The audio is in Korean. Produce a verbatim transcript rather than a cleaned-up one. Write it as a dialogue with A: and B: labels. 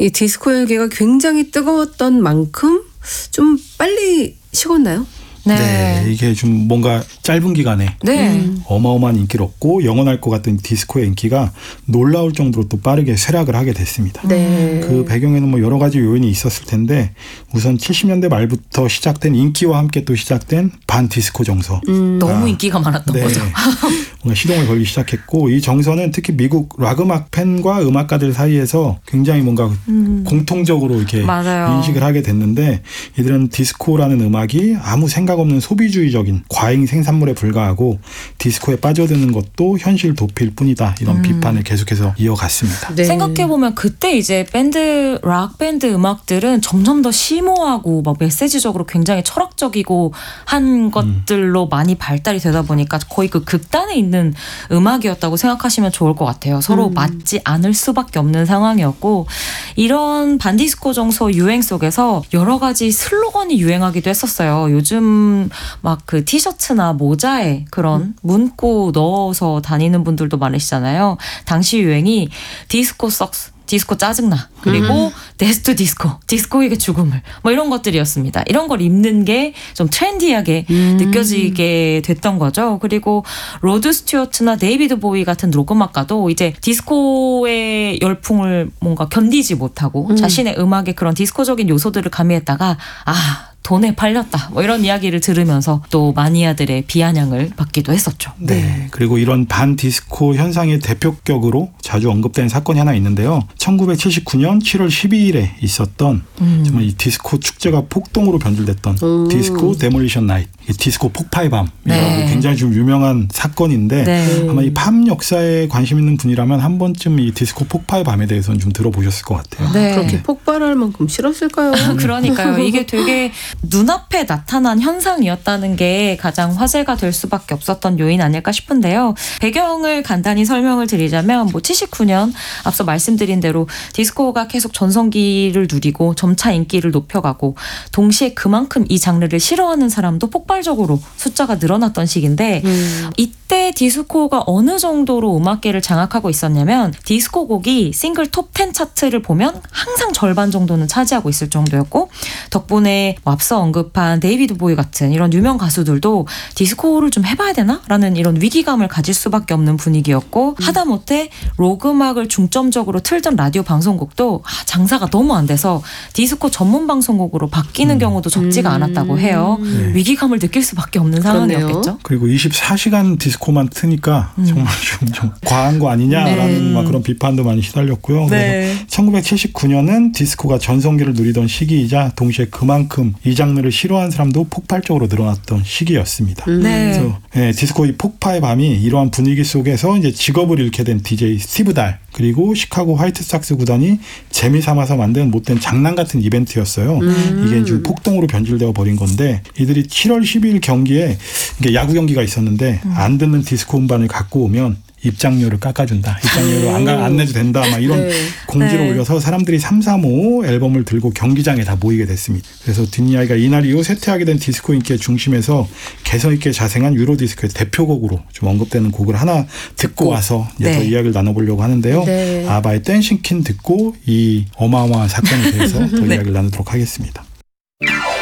A: 이 디스코 열기가 굉장히 뜨거웠던 만큼 좀 빨리 식었나요?
B: 네.
C: 네, 이게 좀 뭔가 짧은 기간에
B: 네.
C: 음. 어마어마한 인기를 얻고 영원할 것 같은 디스코의 인기가 놀라울 정도로 또 빠르게 쇠락을 하게 됐습니다.
A: 네.
C: 그 배경에는 뭐 여러 가지 요인이 있었을 텐데 우선 칠십 년대 말부터 시작된 인기와 함께 또 시작된 반디스코 정서.
A: 음.
B: 너무 인기가 많았던
C: 네.
B: 거죠.
C: 뭔가 시동을 걸기 시작했고 이 정서는 특히 미국 락 음악 팬과 음악가들 사이에서 굉장히 뭔가
B: 음.
C: 공통적으로 이렇게
B: 맞아요.
C: 인식을 하게 됐는데 이들은 디스코라는 음악이 아무 생각 없는 소비주의적인 과잉 생산물에 불과하고 디스코에 빠져드는 것도 현실 도피일 뿐이다. 이런
B: 음.
C: 비판을 계속해서 이어갔습니다.
A: 네.
B: 생각해보면 그때 이제 밴드, 락 밴드 음악들은 점점 더 심오하고 막 메시지적으로 굉장히 철학적이고 한 것들로 음. 많이 발달이 되다 보니까 거의 그 극단에 있는 음악이었다고 생각하시면 좋을 것 같아요. 서로
A: 음.
B: 맞지 않을 수밖에 없는 상황이었고 이런 반디스코 정서 유행 속에서 여러 가지 슬로건이 유행하기도 했었어요. 요즘 막 그 티셔츠나 모자에 그런 음. 문구 넣어서 다니는 분들도 많으시잖아요. 당시 유행이 디스코 썩스, 디스코 짜증나, 그리고 음. 데스투 디스코, 디스코에게 죽음을 뭐 이런 것들이었습니다. 이런 걸 입는 게 좀 트렌디하게 음. 느껴지게 됐던 거죠. 그리고 로드 스튜어트나 데이비드 보이 같은 록 음악가도 이제 디스코의 열풍을 뭔가 견디지 못하고 음. 자신의 음악에 그런 디스코적인 요소들을 가미했다가 아 돈에 팔렸다. 뭐 이런 이야기를 들으면서 또 마니아들의 비아냥을 받기도 했었죠.
C: 네. 네. 그리고 이런 반디스코 현상의 대표격으로 자주 언급된 사건이 하나 있는데요. 천구백칠십구 년 칠월 십이일에 있었던 음. 정말 이 디스코 축제가 폭동으로 변질됐던 음. 디스코 데몰리션 나이트. 디스코 폭파의 밤이라고 네. 굉장히 좀 유명한 사건인데 네. 아마 이 팝 역사에 관심 있는 분이라면 한 번쯤 이 디스코 폭파의 밤에 대해서는 좀 들어보셨을 것 같아요.
A: 네. 그렇게 폭발할 만큼 싫었을까요?
B: 그러니까요. 이게 되게 눈앞에 나타난 현상이었다는 게 가장 화제가 될 수밖에 없었던 요인 아닐까 싶은데요. 배경을 간단히 설명을 드리자면 뭐 칠십구 년 앞서 말씀드린 대로 디스코가 계속 전성기를 누리고 점차 인기를 높여가고 동시에 그만큼 이 장르를 싫어하는 사람도 폭발적으로 숫자가 늘어났던 시기인데 음. 이때 디스코가 어느 정도로 음악계를 장악하고 있었냐면 디스코 곡이 싱글 톱 텐 차트를 보면 항상 절반 정도는 차지하고 있을 정도였고 덕분에 앞서 언급한 데이비드 보이 같은 이런 유명 가수들도 디스코를 좀 해봐야 되나? 라는 이런 위기감을 가질 수밖에 없는 분위기였고 음. 하다못해 록 음악을 중점적으로 틀던 라디오 방송국도 장사가 너무 안 돼서 디스코 전문 방송국으로 바뀌는 음. 경우도 적지가 음. 않았다고 해요. 네. 위기감을 느낄 수밖에 없는
A: 그렇네요.
B: 상황이었겠죠.
C: 그리고 이십사 시간 디스코만 트니까 음. 정말 좀, 좀 과한 거 아니냐라는 네. 막 그런 비판도 많이 시달렸고요. 네. 그래서 천구백칠십구 년은 디스코가 전성기를 누리던 시기이자 동시에 그만큼 이 장르를 싫어하는 사람도 폭발적으로 늘어났던 시기였습니다.
B: 음. 네.
C: 그래서 네, 디스코 이 폭파의 밤이 이러한 분위기 속에서 이제 직업을 잃게 된 디제이 스티브 달 그리고 시카고 화이트삭스 구단이 재미 삼아서 만든 못된 장난 같은 이벤트였어요. 음. 이게 이제 폭동으로 변질되어 버린 건데 이들이 칠월 십이일 경기에 이게 야구 경기가 있었는데 음. 안 듣는 디스코 음반을 갖고 오면 입장료를 깎아준다. 입장료를 안, 안 내도 된다. 막 이런 네. 공지를 네. 올려서 사람들이 삼삼오오 앨범을 들고 경기장에 다 모이게 됐습니다. 그래서 뒷이야기가 이날 이후 쇠퇴하게 된 디스코 인기의 중심에서 개성 있게 자생한 유로 디스코의 대표곡으로 좀 언급되는 곡을 하나 듣고 와서 이제 네. 더 이야기를 나눠보려고 하는데요. 네. 아바의 댄싱 퀸 듣고 이 어마어마한 사건에 대해서 더 네. 이야기를 나누도록 하겠습니다.